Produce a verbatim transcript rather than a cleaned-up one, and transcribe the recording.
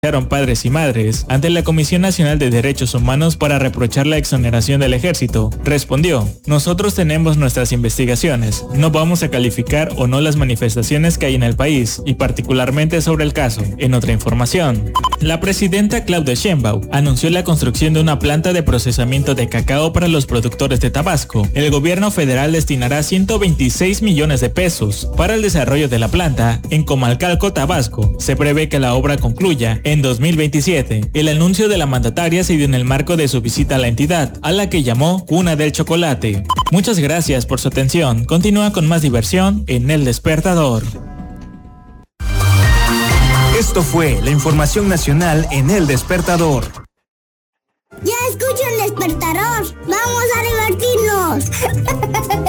padres y madres ante la Comisión Nacional de Derechos Humanos para reprochar la exoneración del ejército, respondió: nosotros tenemos nuestras investigaciones, no vamos a calificar o no las manifestaciones que hay en el país y particularmente sobre el caso. En otra información, la presidenta Claudia Sheinbaum anunció la construcción de una planta de procesamiento de cacao para los productores de Tabasco. El gobierno federal destinará ciento veintiséis millones de pesos para el desarrollo de la planta en Comalcalco, Tabasco. Se prevé que la obra concluya en dos mil veintisiete. El anuncio de la mandataria se dio en el marco de su visita a la entidad, a la que llamó Cuna del Chocolate. Muchas gracias por su atención. Continúa con más diversión en El Despertador. Esto fue la información nacional en El Despertador. Ya escucho El Despertador. Vamos a divertirnos.